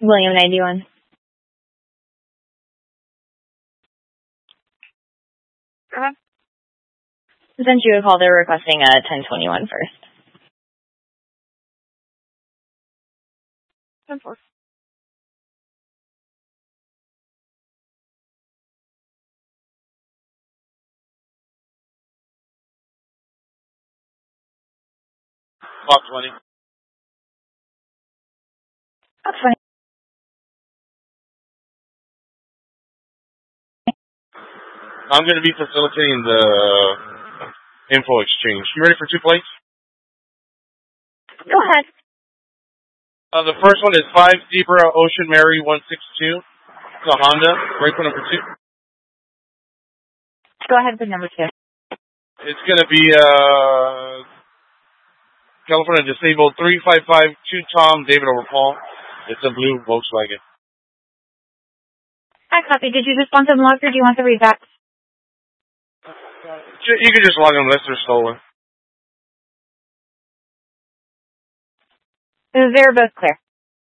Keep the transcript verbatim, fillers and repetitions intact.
William ninety-one. Uh-huh. Sent you a call. They're requesting a ten twenty-one first. ten four. Clock twenty. That's fine. I'm going to be facilitating the info exchange. You ready for two plates? Go ahead. Uh, the first one is five Zebra Ocean Mary one six two. It's a Honda. Ready for number two? Go ahead with number two. It's going to be uh, California Disabled three five five two Tom David over Paul. It's a blue Volkswagen. Hi, copy. Did you just want them logged or do you want the readback? You can just log them unless they're stolen. They're both clear.